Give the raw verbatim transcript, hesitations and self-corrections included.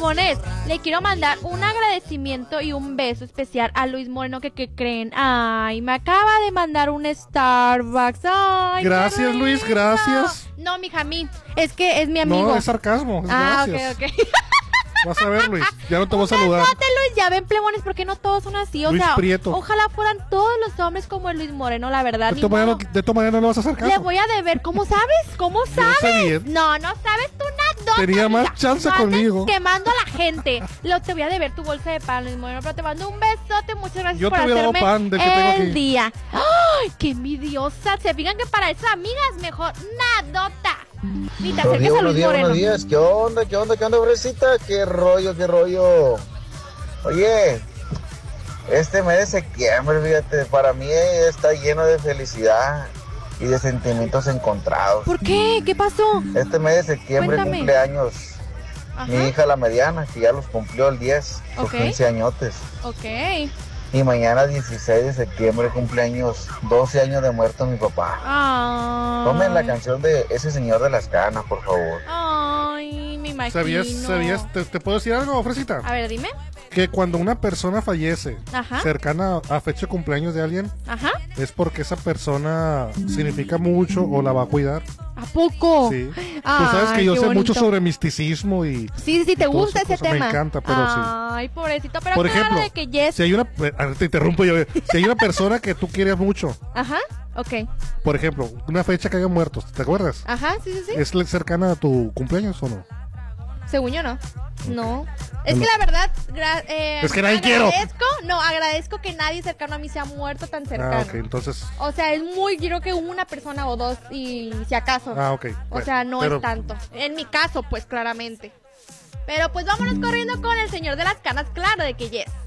Plemones, le quiero mandar un agradecimiento y un beso especial a Luis Moreno que, que creen. Ay, me acaba de mandar un Starbucks. Ay, gracias, Luis, gracias. No, mija, a mí. Es que es mi amigo. No, es sarcasmo. Es ah, gracias. ok, ok. Vas a ver, Luis. Ya no te voy a saludar. Cállate, Luis, ya ven, Plemones, porque no todos son así. O Luis sea, Prieto. Ojalá fueran todos los hombres como el Luis Moreno, la verdad. De todas maneras no, manera no le vas a hacer caso. Le voy a deber. ¿Cómo sabes? ¿Cómo sabes? Yo sé bien. No, no sabes tú nada. Tenía más chance no conmigo. Quemando a la gente. Lo, te voy a deber tu bolsa de pan, Luis Moreno, pero te mando un besote. Muchas gracias Yo por te hacerme pan del que tengo aquí. el día. ¡Ay, qué envidiosa! Se fijan que para esas amigas mejor nadota. Ni te acerques a Luis días, Moreno. Buenos días, ¿qué onda? ¿Qué onda? ¿Qué onda, fresita? ¿Qué rollo? ¿Qué rollo? Oye, este mes de septiembre, fíjate, para mí está lleno de felicidad y de sentimientos encontrados. ¿Por qué? ¿Qué pasó? Este mes de septiembre Cuéntame. cumple años Ajá. mi hija la mediana, que ya los cumplió el diez, sus Ok. quince añotes. Ok. Y mañana dieciséis de septiembre cumpleaños, doce años de muerto mi papá. Ay. Tomen la canción de Ese Señor de las Canas, por favor. Ay, me imagino. ¿Sabías, sabías, te, te puedo decir algo, Fresita? A ver, dime. Que cuando una persona fallece Ajá. cercana a fecha de cumpleaños de alguien, Ajá. es porque esa persona significa mucho o la va a cuidar. ¿A poco? Sí. Ay, Tú sabes que yo qué sé bonito. mucho sobre misticismo y... Sí, sí, sí, te todo gusta esa ese cosa. tema. Me encanta, pero sí. Ay, pobrecito, pero Por claro ejemplo, de que yes. si hay una... a ver, te interrumpo yo. Si hay una persona que tú quieres mucho, Ajá, ok. por ejemplo, una fecha que hayan muertos, ¿te acuerdas? Ajá, sí, sí, sí. ¿Es cercana a tu cumpleaños o no? Según yo, no. No. Es No. que la verdad, gra- eh, Es que nadie quiero. agradezco, no, agradezco que nadie cercano a mí se ha muerto tan cercano. Ah, ok, entonces... O sea, es muy, yo creo que una persona o dos y si acaso. Ah, ok. O Bueno, sea, no pero- es tanto. En mi caso, pues claramente. Pero pues vámonos corriendo con el señor de las canas, claro de que yes.